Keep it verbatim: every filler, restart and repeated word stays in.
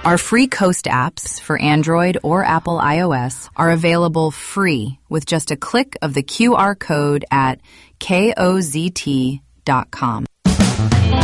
Our free Coast apps for Android or Apple iOS are available free with just a click of the Q R code at kozt dot com.